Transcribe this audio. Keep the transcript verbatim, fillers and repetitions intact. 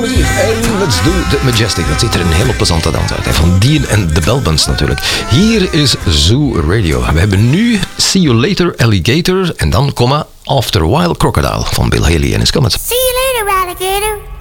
muziek. En let's do the majestic. Dat ziet er een hele plezante dans uit. Hè. Van Dean en de Belbans natuurlijk. Hier is Zoo Radio. We hebben nu See You Later Alligator. En dan, comma, After a While Crocodile van Bill Haley en his Comets. See you later, alligator.